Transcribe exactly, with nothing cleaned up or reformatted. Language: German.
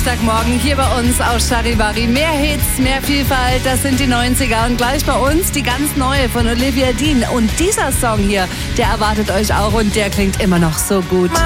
Dienstagmorgen hier bei uns aus Charivari. Mehr Hits, mehr Vielfalt, das sind die neunziger. Und gleich bei uns die ganz neue von Olivia Dean. Und dieser Song hier, der erwartet euch auch und der klingt immer noch so gut.